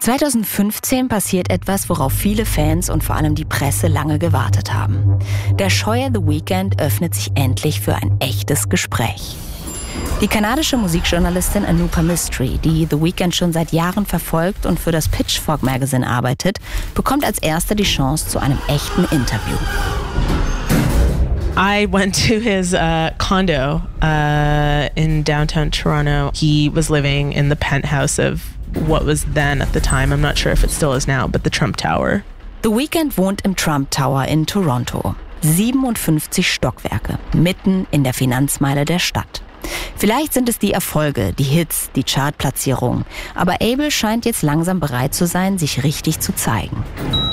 2015 passiert etwas, worauf viele Fans und vor allem die Presse lange gewartet haben. Der scheue The Weeknd öffnet sich endlich für ein echtes Gespräch. Die kanadische Musikjournalistin Anupa Mistry, die The Weeknd schon seit Jahren verfolgt und für das Pitchfork Magazine arbeitet, bekommt als erste die Chance zu einem echten Interview. I went to his condo in downtown Toronto. He was living in the penthouse of what was then at the time, I'm not sure if it still is now, but the Trump Tower. The Weeknd wohnt im Trump Tower in Toronto. 57 Stockwerke, mitten in der Finanzmeile der Stadt. Vielleicht sind es die Erfolge, die Hits, die Chartplatzierungen, aber Abel scheint jetzt langsam bereit zu sein, sich richtig zu zeigen.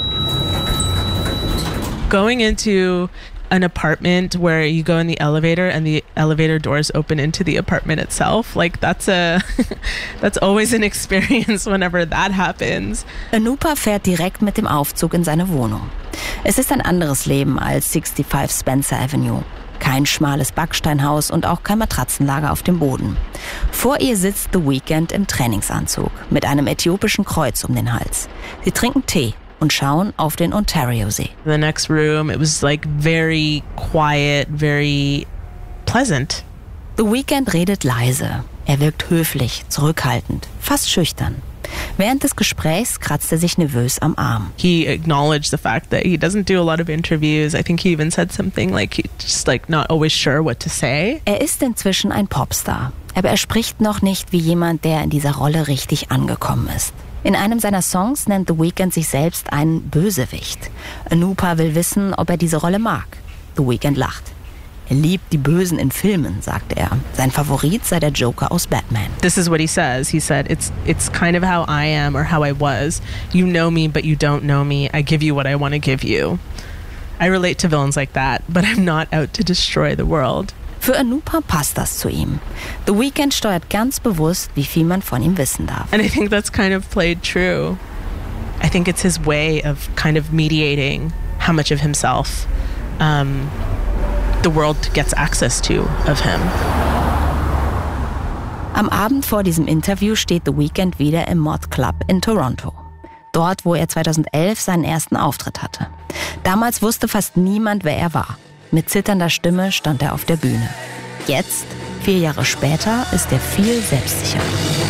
Going into an apartment where you go in the elevator and the elevator doors open into the apartment itself, like that's always an experience whenever that happens. Anupa fährt direkt mit dem Aufzug in seine Wohnung. Es ist ein anderes Leben als 65 Spencer Avenue. Kein schmales Backsteinhaus und auch kein Matratzenlager auf dem Boden. Vor ihr sitzt The Weeknd im Trainingsanzug mit einem äthiopischen Kreuz um den Hals. Sie trinken Tee und schauen auf den Ontario-See. The next room, it was like very quiet, very pleasant. The Weeknd redet leise. Er wirkt höflich, zurückhaltend, fast schüchtern. Während des Gesprächs kratzt er sich nervös am Arm. He acknowledged the fact that he doesn't do a lot of interviews. I think he even said something like he's just like not always sure what to say. Er ist inzwischen ein Popstar, aber er spricht noch nicht wie jemand, der in dieser Rolle richtig angekommen ist. In einem seiner Songs nennt The Weeknd sich selbst einen Bösewicht. Anupa will wissen, ob er diese Rolle mag. The Weeknd lacht. Er liebt die Bösen in Filmen, sagt er. Sein Favorit sei der Joker aus Batman. This is what he says. He said, it's kind of how I am or how I was. You know me, but you don't know me. I give you what I want to give you. I relate to villains like that, but I'm not out to destroy the world. Für Anupa passt das zu ihm. The Weeknd steuert ganz bewusst, wie viel man von ihm wissen darf. And I think that's kind of played true. I think it's his way of kind of mediating how much of himself the world gets access to of him. Am Abend vor diesem Interview steht The Weeknd wieder im Moth Club in Toronto. Dort, wo er 2011 seinen ersten Auftritt hatte. Damals wusste fast niemand, wer er war. Mit zitternder Stimme stand er auf der Bühne. Jetzt, 4 Jahre später, ist er viel selbstsicherer.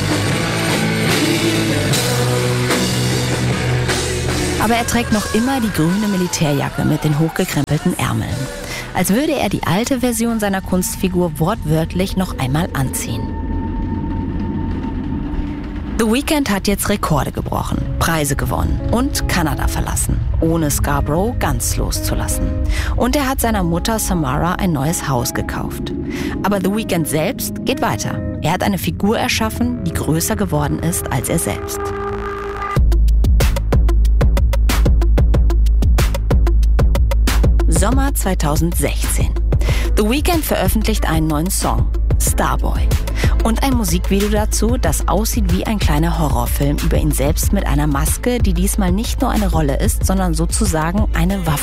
Aber er trägt noch immer die grüne Militärjacke mit den hochgekrempelten Ärmeln. Als würde er die alte Version seiner Kunstfigur wortwörtlich noch einmal anziehen. The Weeknd hat jetzt Rekorde gebrochen, Preise gewonnen und Kanada verlassen, ohne Scarborough ganz loszulassen. Und er hat seiner Mutter Samara ein neues Haus gekauft. Aber The Weeknd selbst geht weiter. Er hat eine Figur erschaffen, die größer geworden ist als er selbst. Sommer 2016. The Weeknd veröffentlicht einen neuen Song, Starboy. Und ein Musikvideo dazu, das aussieht wie ein kleiner Horrorfilm über ihn selbst mit einer Maske, die diesmal nicht nur eine Rolle ist, sondern sozusagen eine Waffe.